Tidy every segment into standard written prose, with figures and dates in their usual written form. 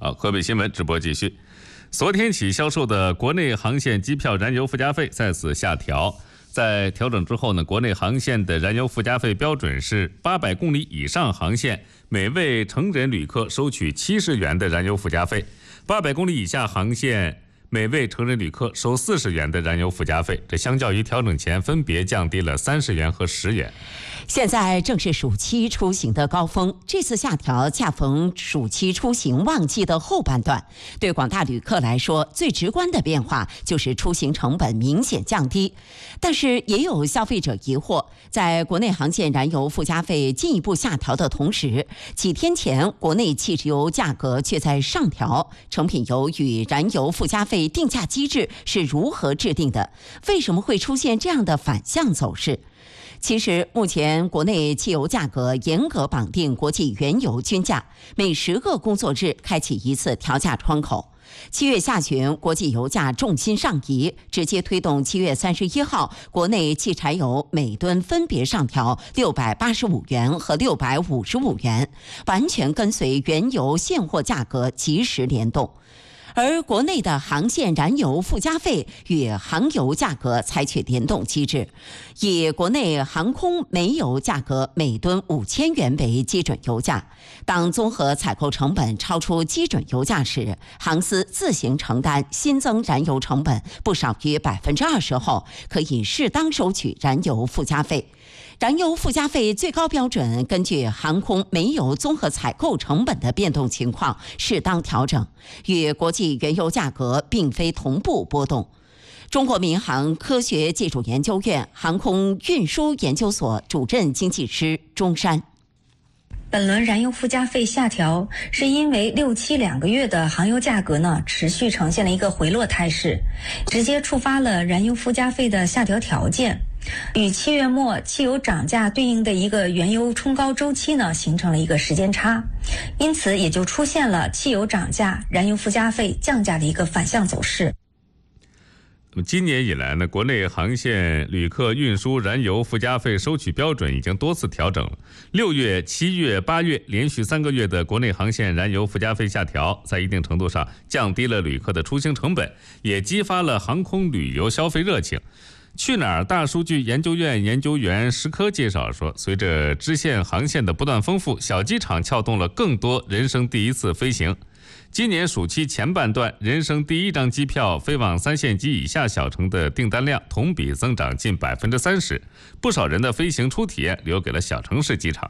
河北新闻直播继续。昨天起销售的国内航线机票燃油附加费再次下调。在调整之后呢，国内航线的燃油附加费标准是800公里以上航线，每位成人旅客收取70元的燃油附加费；800公里以下航线，每位成人旅客收40元的燃油附加费。这相较于调整前分别降低了30元和10元。 现在正是暑期出行的高峰，这次下调恰逢暑期出行旺季的后半段，对广大旅客来说，最直观的变化就是出行成本明显降低。但是也有消费者疑惑，在国内航线燃油附加费进一步下调的同时，几天前国内汽油价格却在上调，成品油与燃油附加费定价机制是如何制定的？为什么会出现这样的反向走势？其实，目前国内汽油价格严格绑定国际原油均价，每10个工作日开启一次调价窗口。7月下旬，国际油价重心上移，直接推动7月31号国内汽柴油每吨分别上调685元和655元，完全跟随原油现货价格及时联动。而国内的航线燃油附加费与航油价格采取联动机制，以国内航空煤油价格每吨5000元为基准油价。当综合采购成本超出基准油价时，航司自行承担新增燃油成本不少于20%后，可以适当收取燃油附加费。燃油附加费最高标准根据航空煤油综合采购成本的变动情况适当调整，与国际原油价格并非同步波动。中国民航科学技术研究院航空运输研究所主任经济师钟山。 本轮燃油附加费下调，是因为6、7两个月的航油价格呢持续呈现了一个回落态势，直接触发了燃油附加费的下调条件，与7月末汽油涨价对应的一个原油冲高周期呢形成了一个时间差，因此也就出现了汽油涨价、燃油附加费降价的一个反向走势。 那么今年以来呢，国内航线旅客运输燃油附加费收取标准已经多次调整了。6月、7月、8月连续3个月的国内航线燃油附加费下调，在一定程度上降低了旅客的出行成本，也激发了航空旅游消费热情。去哪儿大数据研究院研究员石科介绍说，随着支线航线的不断丰富，小机场撬动了更多人生第一次飞行。今年暑期前半段，人生第一张机票飞往3线及以下小城的订单量同比增长近30%，不少人的飞行初体验留给了小城市机场。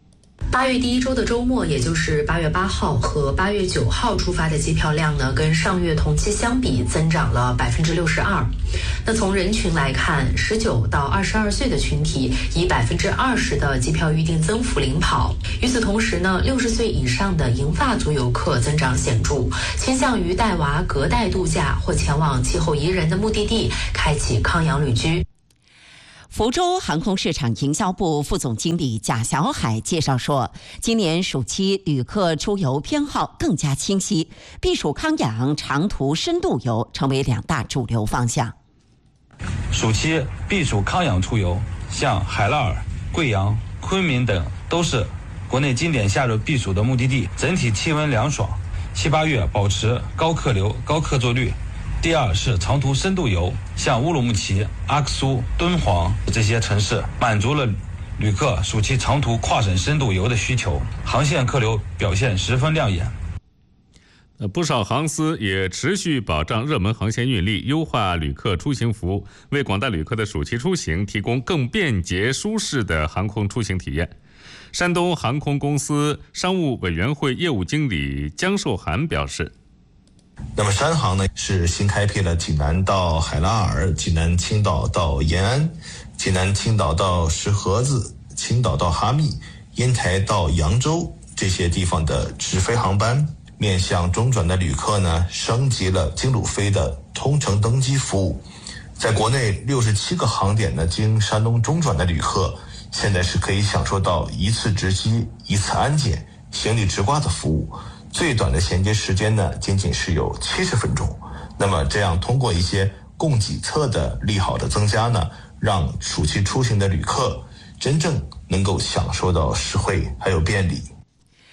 8月第一周的周末，也就是8月8号和8月9号出发的机票量呢，跟上月同期相比增长了62%。那从人群来看，19到22岁的群体以20%的机票预订增幅领跑。与此同时呢，60岁以上的银发族游客增长显著，倾向于带娃隔代度假或前往气候宜人的目的地，开启康养旅居。 福州航空市场营销部副总经理贾小海介绍说，今年暑期旅客出游偏好更加清晰，避暑康养、长途深度游成为2大主流方向。 暑期避暑康养出游，像海拉尔、贵阳、昆明等都是国内经典夏日避暑的目的地，整体气温凉爽，7、8月保持高客流、高客座率。第二是长途深度游，像乌鲁木齐、阿克苏、敦煌这些城市，满足了旅客暑期长途跨省深度游的需求，航线客流表现十分亮眼。 不少航司也持续保障热门航线运力，优化旅客出行服务，为广大旅客的暑期出行提供更便捷舒适的航空出行体验。山东航空公司商务委员会业务经理江寿涵表示， 那么山航呢是新开辟了济南到海拉尔、济南青岛到延安、济南青岛到石河子、青岛到哈密、烟台到扬州这些地方的直飞航班。面向中转的旅客呢，升级了经鲁飞的通程登机服务。在国内67个航点呢，经山东中转的旅客，现在是可以享受到一次值机、一次安检、行李直挂的服务。最短的衔接时间呢，仅仅是有70分钟。那么这样通过一些供给侧的利好的增加呢，让暑期出行的旅客真正能够享受到实惠还有便利。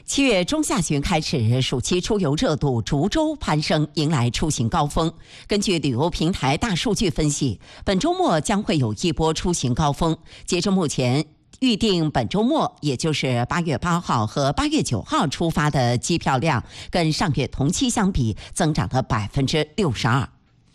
7月中下旬开始，暑期出游热度逐周攀升，迎来出行高峰。根据旅游平台大数据分析，本周末将会有一波出行高峰。截至目前，预定本周末，也就是8月8号和8月9号出发的机票量，跟上月同期相比增长了62%。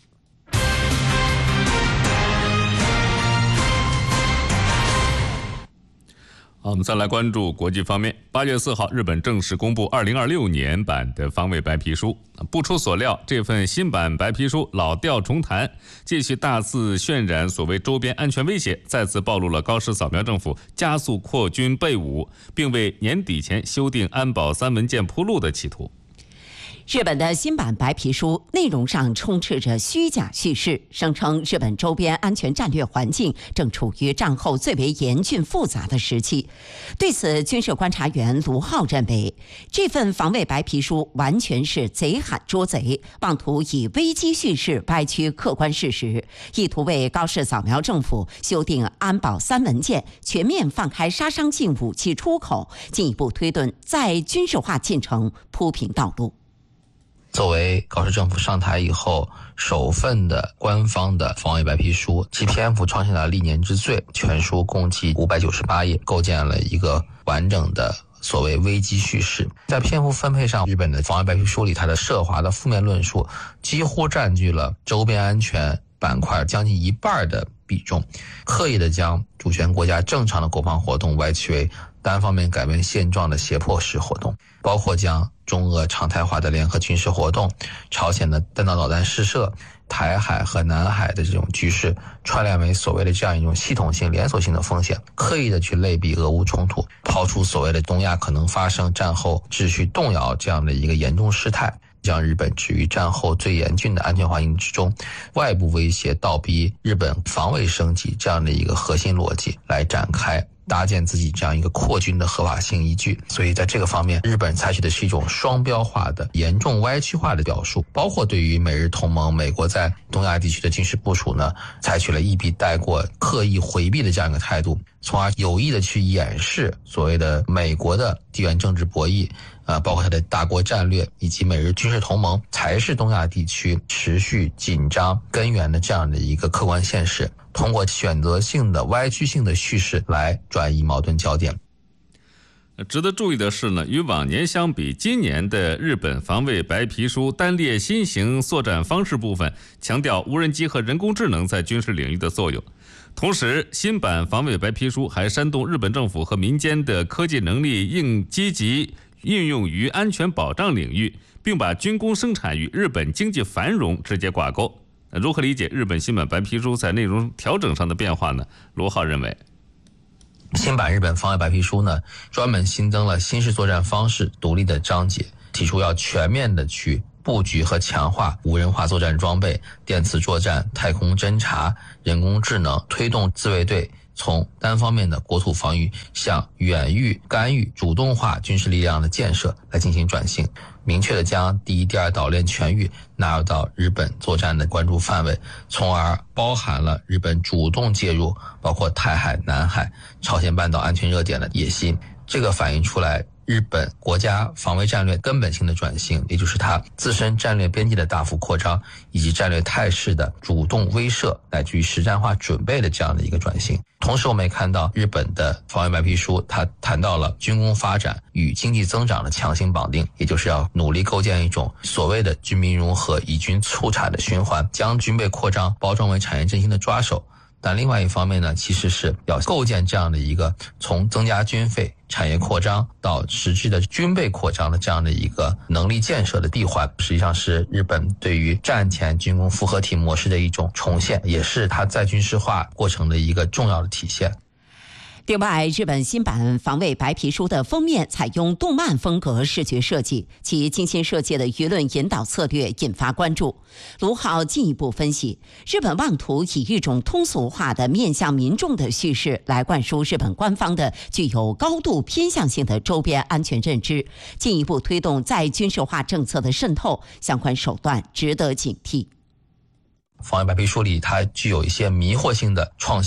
好，我们再来关注国际方面。8月4号，日本正式公布2026年版的防卫白皮书。不出所料，这份新版白皮书老调重弹，继续大肆渲染所谓周边安全威胁，再次暴露了高市扫描政府加速扩军备武，并为年底前修订安保3文件铺路的企图。 日本的新版白皮书内容上充斥着虚假叙事，声称日本周边安全战略环境正处于战后最为严峻复杂的时期。对此，军事观察员卢浩认为，这份防卫白皮书完全是贼喊捉贼，妄图以危机叙事歪曲客观事实，意图为高市扫描政府修订安保3文件，全面放开杀伤性武器出口，进一步推动再军事化进程铺平道路。 作为高市政府上台以后首份的官方的防卫白皮书，其篇幅创下了历年之最，全书共计598页，构建了一个完整的所谓危机叙事。在篇幅分配上，日本的防卫白皮书里，它的涉华的负面论述几乎占据了周边安全板块将近一半的比重，刻意的将主权国家正常的国防活动歪曲为单方面改变现状的胁迫式活动，包括将中俄常态化的联合军事活动、朝鲜的弹道导弹试射、台海和南海的这种局势串联为所谓的这样一种系统性连锁性的风险，刻意的去类比俄乌冲突，抛出所谓的东亚可能发生战后秩序动摇这样的一个严重事态，将日本置于战后最严峻的安全环境之中，外部威胁倒逼日本防卫升级这样的一个核心逻辑来展开搭建自己这样一个扩军的合法性依据。所以在这个方面，日本采取的是一种双标化的严重歪曲化的表述，包括对于美日同盟美国在东亚地区的军事部署呢，采取了一笔带过刻意回避的这样一个态度，从而有意的去掩饰所谓的美国的地缘政治博弈，包括它的大国战略以及美日军事同盟才是东亚地区持续紧张根源的这样的一个客观现实，通过选择性的歪曲性的叙事来转移矛盾焦点。 值得注意的是呢，与往年相比，今年的日本防卫白皮书单列新型作战方式部分强调无人机和人工智能在军事领域的作用。同时，新版防卫白皮书还煽动日本政府和民间的科技能力应积极运用于安全保障领域，并把军工生产与日本经济繁荣直接挂钩。如何理解日本新版白皮书在内容调整上的变化呢？罗浩认为， 新版日本防卫白皮书呢，专门新增了新式作战方式独立的章节，提出要全面的去布局和强化无人化作战装备、电磁作战、太空侦察、人工智能，推动自卫队从单方面的国土防御向远域干预、主动化军事力量的建设来进行转型，明确的将第一、第二岛链全域纳入到日本作战的关注范围，从而包含了日本主动介入包括台海、南海、朝鲜半岛安全热点的野心。这个反映出来日本国家防卫战略根本性的转型，也就是它自身战略边界的大幅扩张，以及战略态势的主动威慑乃至于实战化准备的这样的一个转型。同时我们也看到日本的防卫白皮书，它谈到了军工发展与经济增长的强行绑定，也就是要努力构建一种所谓的军民融合、以军促产的循环，将军备扩张包装为产业振兴的抓手。但另外一方面呢，其实是要构建这样的一个从增加军费、产业扩张到实质的军备扩张的这样的一个能力建设的闭环，实际上是日本对于战前军工复合体模式的一种重现，也是它再军事化过程的一个重要的体现。 另外，日本新版防卫白皮书的封面采用动漫风格视觉设计，其精心设计的舆论引导策略引发关注。卢浩进一步分析，日本妄图以一种通俗化的面向民众的叙事来灌输日本官方的具有高度偏向性的周边安全认知，进一步推动在军事化政策的渗透，相关手段值得警惕。 防卫白皮书里它具有一些迷惑性的创新，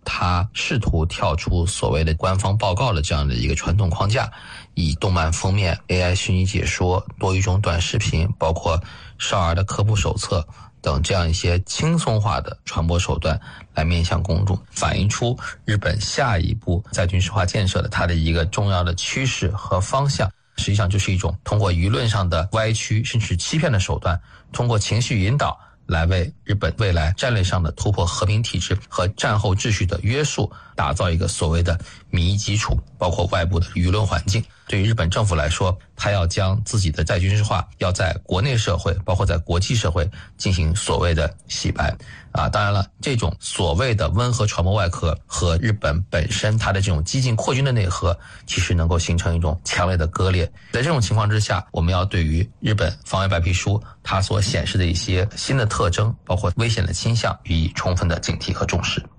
他试图跳出所谓的官方报告的这样的一个传统框架，以动漫封面、AI 虚拟解说、多语种短视频，包括少儿的科普手册等这样一些轻松化的传播手段来面向公众，反映出日本下一步在军事化建设的它的一个重要的趋势和方向。实际上就是一种通过舆论上的歪曲甚至欺骗的手段，通过情绪引导来为日本未来战略上的突破和平体制和战后秩序的约束打造一个所谓的民意基础，包括外部的舆论环境。对于日本政府来说，他要将自己的再军事化要在国内社会包括在国际社会进行所谓的洗白当然了，这种所谓的温和传播外壳和日本本身它的这种激进扩军的内核其实能够形成一种强烈的割裂。在这种情况之下，我们要对于日本防卫白皮书它所显示的一些新的特征包括危险的倾向予以充分的警惕和重视。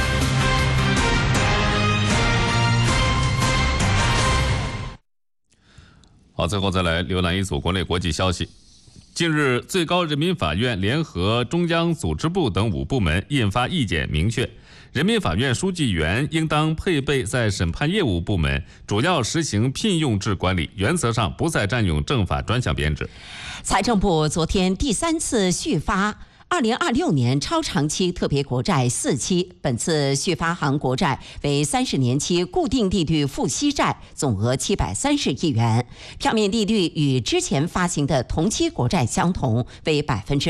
好，最后再来浏览一组国内国际消息。近日，最高人民法院联合中央组织部等5部门印发意见，明确人民法院书记员应当配备在审判业务部门，主要实行聘用制管理，原则上不再占用政法专项编制。 财政部昨天第3次续发2026年超长期特别国债4期，本次续发行国债为30年期固定利率付息债，总额730亿元，票面利率与之前发行的同期国债相同，为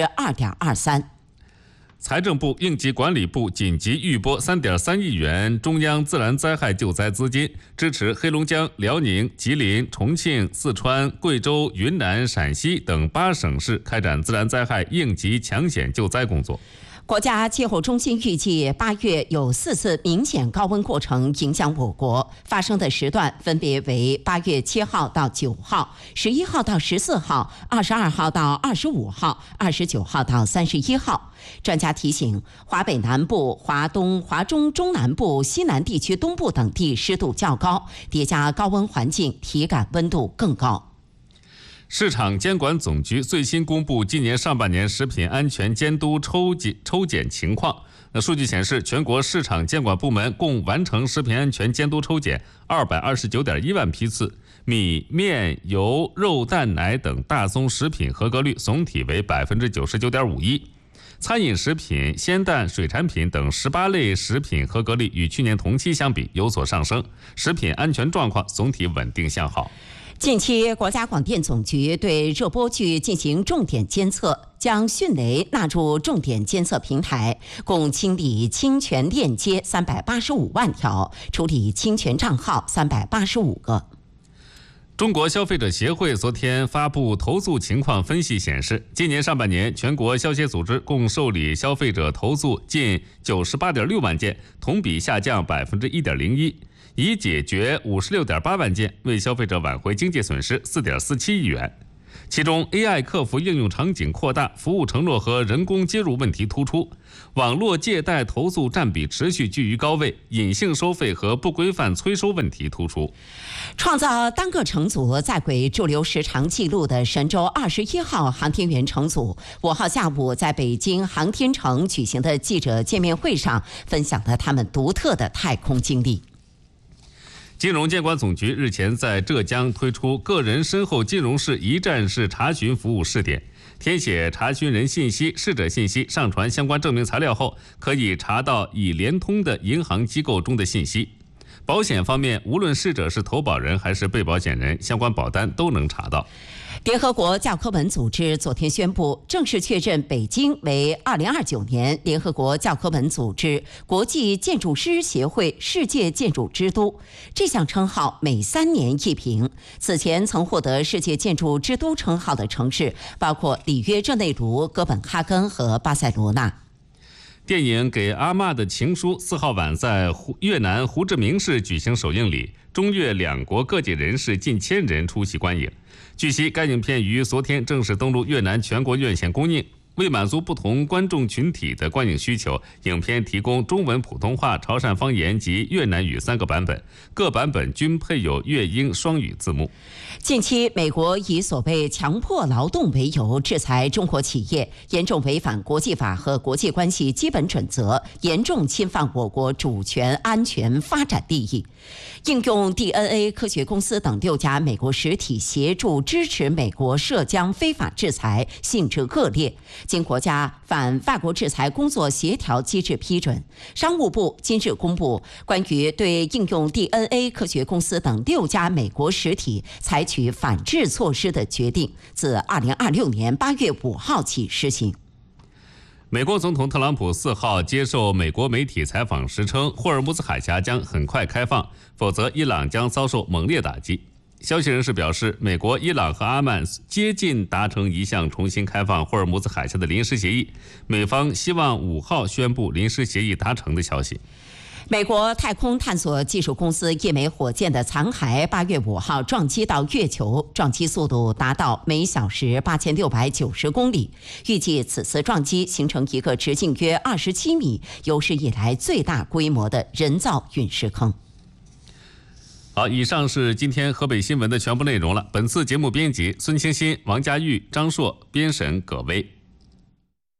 2.23%。 财政部应急管理部紧急预拨3.3亿元中央自然灾害救灾资金，支持黑龙江、辽宁、吉林、重庆、四川、贵州、云南、陕西等8省市开展自然灾害应急抢险救灾工作。 国家气候中心预计8月有4次明显高温过程影响我国，发生的时段分别为8月7号到9号、11号到14号、22号到25号、29号到31号。专家提醒，华北南部、华东、华中、中南部、西南地区东部等地湿度较高，叠加高温环境，体感温度更高。 市场监管总局最新公布今年上半年食品安全监督抽检情况。数据显示，全国市场监管部门共完成食品安全监督抽检229.1万批次，米、面、油、肉、蛋、奶等大宗食品合格率总体为99.51%。餐饮食品、鲜蛋、水产品等18类食品合格率与去年同期相比有所上升，食品安全状况总体稳定向好。 近期，国家广电总局对热播剧进行重点监测，将迅雷纳入重点监测平台，共清理侵权链接385万条，处理侵权账号385个。 中国消费者协会昨天发布投诉情况分析显示，今年上半年全国消协组织共受理消费者投诉近98.6万件，同比下降1.01%。已解决56.8万件，为消费者挽回经济损失4.47亿元。其中 AI 客服应用场景扩大，服务承诺和人工接入问题突出，网络借贷投诉占比持续居于高位，隐性收费和不规范催收问题突出。 创造单个乘组在轨驻留时长纪录的神舟21号航天员乘组5号下午在北京航天城举行的记者见面会上，分享了他们独特的太空经历。 金融监管总局日前在浙江推出个人身后金融式一站式查询服务试点，填写查询人信息、逝者信息，上传相关证明材料后，可以查到已联通的银行机构中的信息。保险方面，无论逝者是投保人还是被保险人，相关保单都能查到。 联合国教科文组织昨天宣布，正式确认北京为2029年联合国教科文组织国际建筑师协会世界建筑之都。这项称号每3年一评。此前曾获得世界建筑之都称号的城市包括里约热内卢、哥本哈根和巴塞罗那。 电影《给阿嬷的情书》4号晚在越南胡志明市举行首映礼，中越两国各界人士近1000人出席观影。据悉，该影片于昨天正式登陆越南全国院线公映。 为满足不同观众群体的观影需求，影片提供中文、普通话、潮汕方言及越南语3个版本，各版本均配有粤英双语字幕。 近期，美国以所谓强迫劳动为由制裁中国企业，严重违反国际法和国际关系基本准则，严重侵犯我国主权、安全、发展利益。应用 DNA 科学公司等6家美国实体协助支持美国涉疆非法制裁，性质恶劣，经国家反外国制裁工作协调机制批准。商务部今日公布关于对应用 DNA 科学公司等6家美国实体采取反制措施的决定，自2026年8月5号起实行。 美国总统特朗普4号接受美国媒体采访时称，霍尔木兹海峡将很快开放，否则伊朗将遭受猛烈打击。消息人士表示，美国、伊朗和阿曼接近达成一项重新开放霍尔木兹海峡的临时协议，美方希望5号宣布临时协议达成的消息。 美国太空探索技术公司一枚火箭的残骸8月5号撞击到月球，撞击速度达到每小时8690公里。预计此次撞击形成一个直径约27米、有史以来最大规模的人造陨石坑。 好，以上是今天河北新闻的全部内容了。本次节目编辑孙清新、王家玉、张硕，编审葛威。